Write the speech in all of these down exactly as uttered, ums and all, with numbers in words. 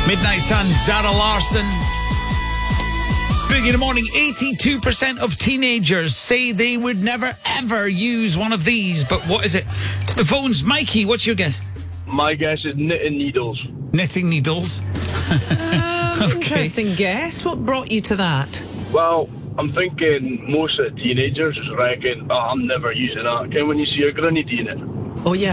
Midnight Sun, Zara Larsson. Big in the morning. eighty-two percent of teenagers say they would never ever use one of these. But what is it? To the phones. Mikey, what's your guess? My guess is knitting needles. Knitting needles. Um, Okay. Interesting guess. What brought you to that? Well, I'm thinking most of the teenagers reckon, oh, I'm never using that. Okay, when you see a granny doing it. Oh, yeah.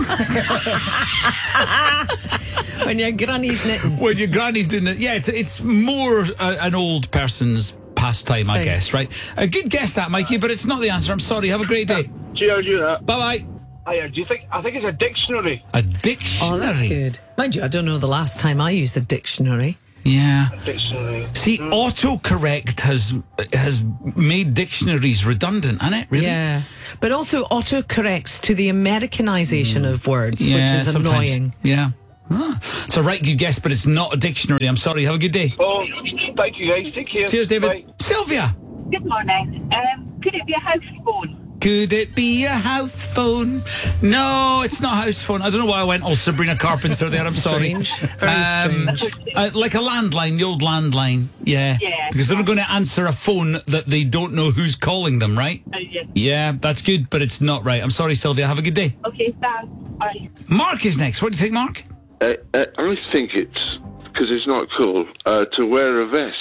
When your granny's knitting. When your granny's doing it. Yeah, it's, it's more uh, an old person's pastime, I Thing. guess, right? A good guess that, Mikey, but it's not the answer. I'm sorry. Have a great day. Cheers, you that. Bye-bye. Hiya, do you think, I think it's a dictionary. A dictionary. Oh, that's good. Mind you, I don't know the last time I used a dictionary. Yeah. Dictionary. See, autocorrect has has made dictionaries redundant, hasn't it? Really? Yeah. But also autocorrects to the Americanization of words, which is sometimes. annoying. Yeah. Ah, it's a right good guess, but it's not a dictionary. I'm sorry. Have a good day. Oh, thank you guys. Take care. Cheers, David. Bye. Sylvia. Good morning. Um, could it be a house phone? Could it be a house phone? No, it's not a house phone. I don't know why I went all Sabrina Carpenter there. I'm sorry. Strange. Very strange. Uh, like a landline, the old landline. Yeah. Yeah. Because they're not going to answer a phone that they don't know who's calling them, right? Uh, yes. Yeah, that's good, but it's not right. I'm sorry, Sylvia. Have a good day. Okay, thanks. Bye. Mark is next. What do you think, Mark? Uh, uh, I think it's, because it's not cool, uh, to wear a vest.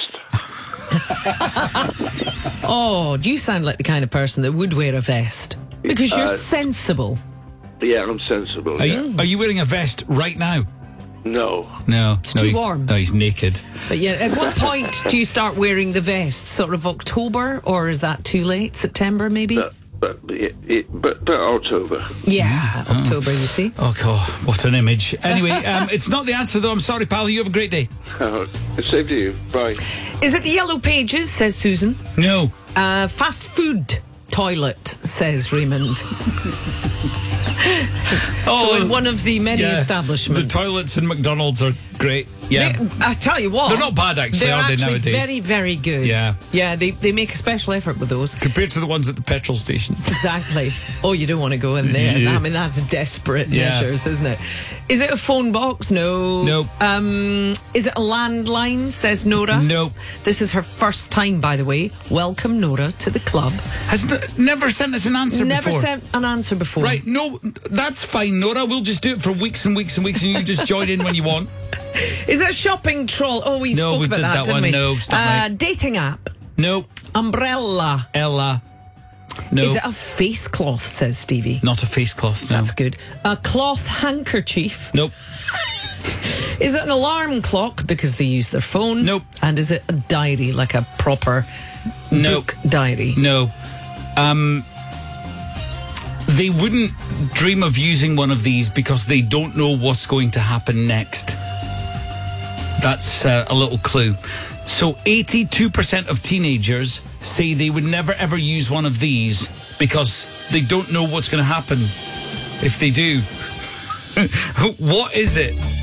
Oh, do you sound like the kind of person that would wear a vest? Because you're Uh, sensible. Yeah, I'm sensible. Are, yeah. you, are you wearing a vest right now? No. No. It's no, too he's, warm. No, he's naked. But yeah, at what point do you start wearing the vest? Sort of October, or is that too late? September, maybe? But, but, it, it, but, but October. Yeah, October, you see. Oh, God, what an image. Anyway, um, it's not the answer, though. I'm sorry, pal. You have a great day. Oh, same to you. Bye. Is it the Yellow Pages, says Susan? No. Uh, fast food toilet, says Raymond. So in one of the many yeah, establishments. The toilets in McDonald's are great. Yeah. They, I tell you what. They're not bad, actually, they're are they, actually nowadays? very, very good. Yeah. Yeah, they, they make a special effort with those. Compared to the ones at the petrol station. Exactly. Oh, you don't want to go in there. Yeah. I mean, that's desperate Yeah. measures, isn't it? Is it a phone box? No. Nope. Um, is it a landline, says Nora? Nope. This is her first time, by the way. Welcome, Nora, to the club. Has n- never sent us an answer Never before. sent an answer before. Right, no, that's fine, Nora. We'll just do it for weeks and weeks and weeks, and you just join in when you want. Is it a shopping troll? Oh, we No, spoke we about did that, that didn't one. we? No, it's not uh, right. Dating app. Nope. Umbrella. Ella. No. Is it a face cloth, says Stevie? Not a face cloth, no. That's good. A cloth handkerchief. Nope. Is it an alarm clock because they use their phone? Nope. And is it a diary, like a proper Nope. book diary? No. Um, they wouldn't dream of using one of these because they don't know what's going to happen next. That's uh, a little clue. So eighty-two percent of teenagers say they would never ever use one of these because they don't know what's going to happen if they do. What is it?